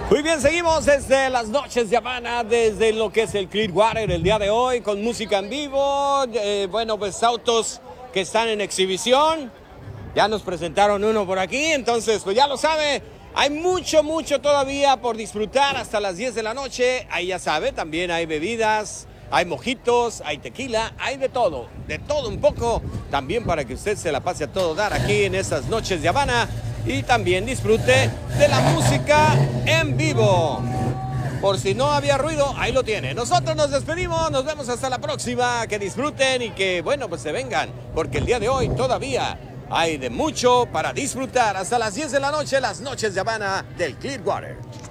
Muy bien, seguimos desde las noches de Habana, desde lo que es el Clearwater el día de hoy, con música en vivo, pues autos que están en exhibición. Ya nos presentaron uno por aquí, entonces pues ya lo sabe, hay mucho todavía por disfrutar hasta las 10 de la noche. Ahí ya sabe, también hay bebidas, hay mojitos, hay tequila, hay de todo un poco, también para que usted se la pase a todo dar aquí en estas noches de Habana. Y también disfrute de la música en vivo. Por si no había ruido, ahí lo tiene. Nosotros nos despedimos, nos vemos hasta la próxima. Que disfruten y que, pues se vengan. Porque el día de hoy todavía hay de mucho para disfrutar. Hasta las 10 de la noche, las noches de Habana del Clearwater.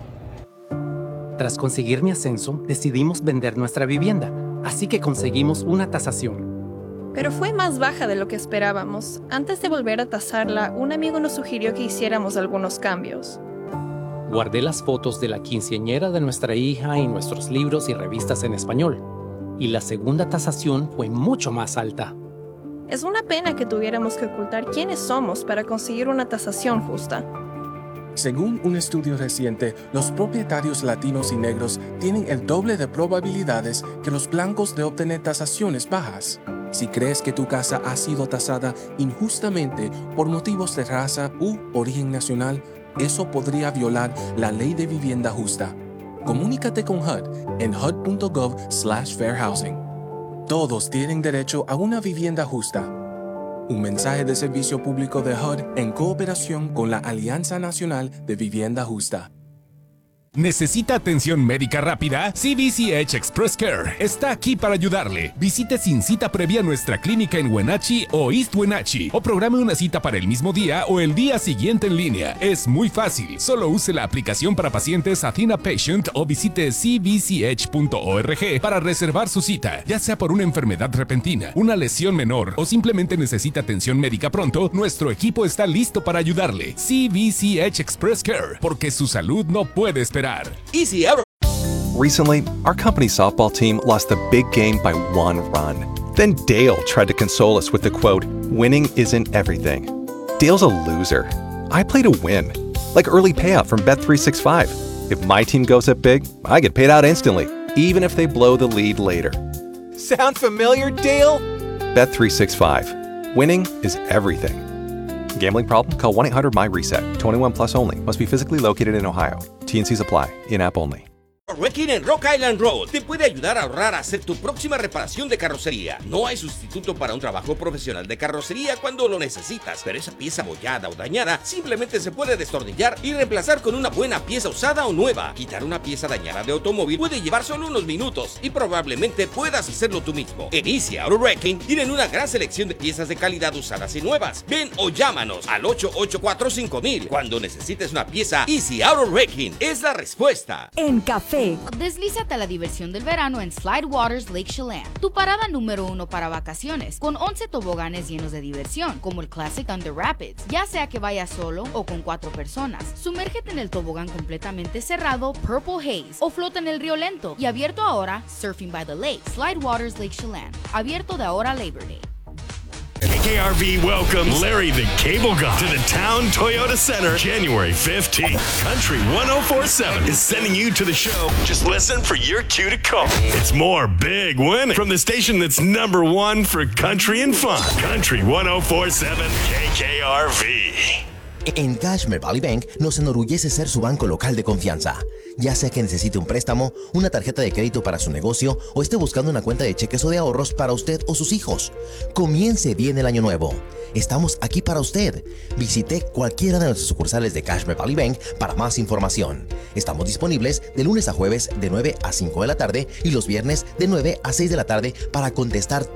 Tras conseguir mi ascenso, decidimos vender nuestra vivienda. Así que conseguimos una tasación. Pero fue más baja de lo que esperábamos. Antes de volver a tasarla, un amigo nos sugirió que hiciéramos algunos cambios. Guardé las fotos de la quinceañera de nuestra hija y nuestros libros y revistas en español. Y la segunda tasación fue mucho más alta. Es una pena que tuviéramos que ocultar quiénes somos para conseguir una tasación justa. Según un estudio reciente, los propietarios latinos y negros tienen el doble de probabilidades que los blancos de obtener tasaciones bajas. Si crees que tu casa ha sido tasada injustamente por motivos de raza u origen nacional, eso podría violar la ley de vivienda justa. Comunícate con HUD en hud.gov/fairhousing. Todos tienen derecho a una vivienda justa. Un mensaje de servicio público de HUD en cooperación con la Alianza Nacional de Vivienda Justa. ¿Necesita atención médica rápida? CVCH Express Care está aquí para ayudarle. Visite sin cita previa nuestra clínica en Wenatchee o East Wenatchee o programe una cita para el mismo día o el día siguiente en línea. Es muy fácil. Solo use la aplicación para pacientes Athena Patient o visite cvch.org para reservar su cita. Ya sea por una enfermedad repentina, una lesión menor o simplemente necesita atención médica pronto, nuestro equipo está listo para ayudarle. CVCH Express Care, porque su salud no puede esperar. Easy Ever. Recently, our company softball team lost the big game by 1 run. Then Dale tried to console us with the quote, "Winning isn't everything." Dale's a loser. I play to win. Like early payout from Bet365. If my team goes up big, I get paid out instantly, even if they blow the lead later. Sound familiar, Dale? Bet365. Winning is everything. Gambling problem? Call 1-800-MY-RESET. 21 plus only. Must be physically located in Ohio. T&Cs apply. In-app only. Wrecking en Rock Island Road te puede ayudar a ahorrar a hacer tu próxima reparación de carrocería. No hay sustituto para un trabajo profesional de carrocería cuando lo necesitas, pero esa pieza abollada o dañada simplemente se puede destornillar y reemplazar con una buena pieza usada o nueva. Quitar una pieza dañada de automóvil puede llevar solo unos minutos y probablemente puedas hacerlo tú mismo. En Easy Auto Wrecking tienen una gran selección de piezas de calidad usadas y nuevas. Ven o llámanos al 884-5000. Cuando necesites una pieza, Easy Auto Wrecking es la respuesta. En Café. Deslízate a la diversión del verano en Slide Waters Lake Chelan, tu parada número 1 para vacaciones, con 11 toboganes llenos de diversión, como el Classic Thunder Rapids. Ya sea que vayas solo o con 4 personas, sumérgete en el tobogán completamente cerrado Purple Haze o flota en el río lento y abierto ahora Surfing by the Lake. Slide Waters Lake Chelan, abierto de ahora a Labor Day. KKRV welcomes Larry the Cable Guy to the Town Toyota Center January 15th. Country 1047 is sending you to the show. Just listen for your cue to call. It's more big winning from the station that's #1 for country and fun. Country 1047 KKRV. En Cashmere Valley Bank nos enorgullece ser su banco local de confianza. Ya sea que necesite un préstamo, una tarjeta de crédito para su negocio o esté buscando una cuenta de cheques o de ahorros para usted o sus hijos. Comience bien el año nuevo. Estamos aquí para usted. Visite cualquiera de nuestras sucursales de Cashmere Valley Bank para más información. Estamos disponibles de lunes a jueves de 9 a 5 de la tarde y los viernes de 9 a 6 de la tarde para contestar